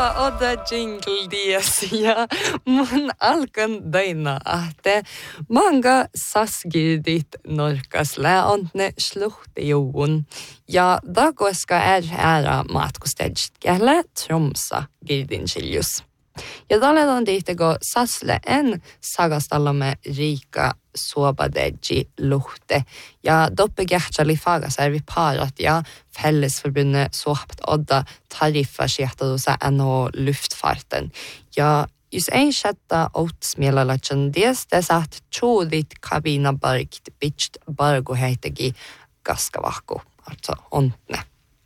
Oda jingle dies ja mun alkan daina ahte manga sasgirdit norkas läontne sluhte juun ja dagoska ära matkustedjit kähle Tromsa girdinchiljus. Ja tällä dihtego sasle en sagastallamme riika suobadeji luhte ja doppegertsali fagasarvi parat ja fellesforbundet suopt odda tariffa skjehtadusa NH luftfarten. Ja just en sjätta åtsmelalatjan des att tjodit kabina bargt bitcht bargo heitegi gaskavakko, alltså ontne.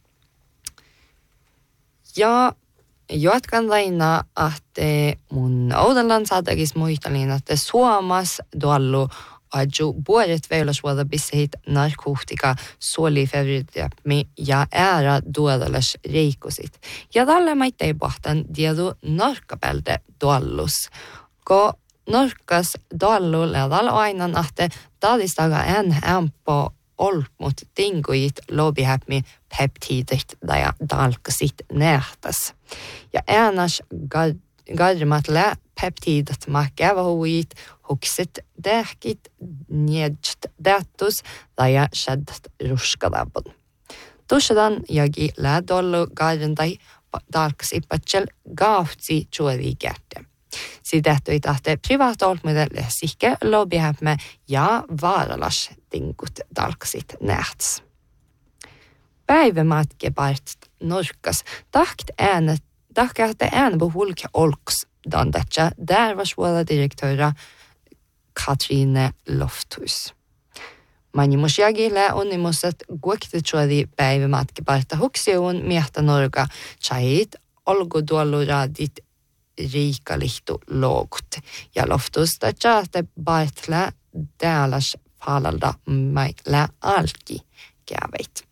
Ja jatkan laina, että mun oudanlansadagis muistelin, että Suomas duallu aju vuodet veilasvuoda bissehit narkotika suolifevritjäpmi ja ära duodalas reikosit. Ja tällä maittei pohtan diedu norkapelde duallus. Ko norkas duallu ledal ainan, että tadistaga en ämpo olmut tinguit lobihäpmi peptidit ja dalkasit nähtäs. Ja äänas garmatle peptidat makeva huit huksit dähkit njedst datus ja shaddat ruskadabon. Tushadan jagi lädollu garandai dalkasipatsel gautsi juodi gärte. Sidettuit ahte privat olmudelle sikke lobihäpme ja vaaralas tingut dalkasit nähts. Päivämatke part norkas takt ääne behulke olks dandatja där var svåra direktöra Katrine Lofthus. Manimus jagile onimuset guekte chuadi päivämatke parta huksioon miehtä norga chait olgo dualluradit riikalihtu loogut. Ja Lofthus tatjaate bartle däälas falalda maille alki käveit.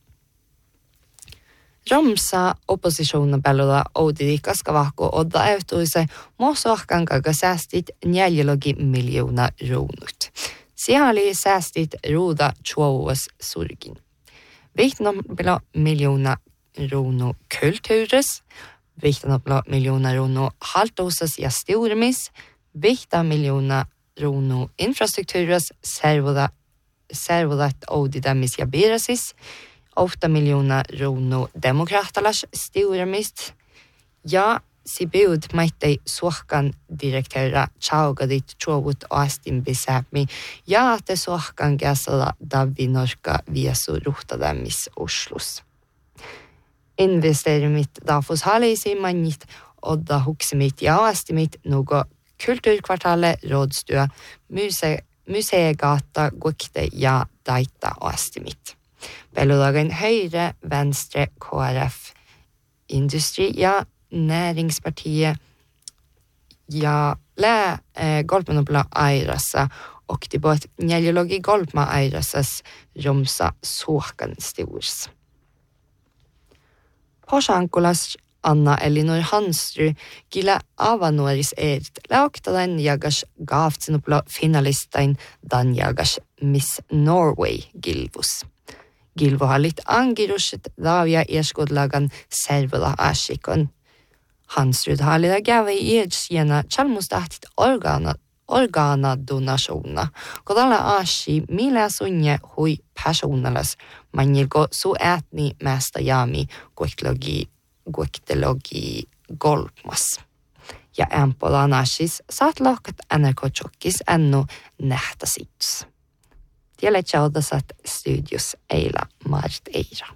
Romsa oppositionen pelloda oudidi kaskavahko odda eutuise mosohkan kaga säästit 4 miljoonaa ruunut. Siali säästit ruuda chuovas surgin. 15 miljoonaa ruunu kultuures, 15 miljoonaa ruunu haltosas ja styrmis, 15 miljoonaa ruunu infrastruktuures servodat oudidamis ja birasis, 8 miljoonaa ruunu demokratalas styrmist ja sibud maittei suohkan direktöra chaugadit chuovut astin bisäpmi ja että suohkan käsala davi norska viesu ruhtadamis Oslus. Investeerimit dafus halisi manit odda huksimit ja astimit nugo kulturkvartalle rådstyö museegata guikte ja daita astimit. Pelulagen höjre, venstre, KRF, Industri ja Näringspartiet ja golpmanopla airassa och det bort neljologi golpma airassas Romsa suohkan sturs. Posankulas Anna Elinor Hansry gila avanuoris ert lauktadan jagas gaavtsinopla finalistain dan jagas Miss Norway gilvus. Gilvohallit angirusset davia eskodlagan servola asikon. Hansrud hallida gavi edsjena chalmustahtit organa donationa. Kodalla asi millä sunje hui personalas manilgo su ätni mästä jami guektelogi golpmas. Ja ämpola nasis saat lohkat NRK-tjokkis ännu nähtäsits. Tielle tjaudasat studios Eila Mart Eira.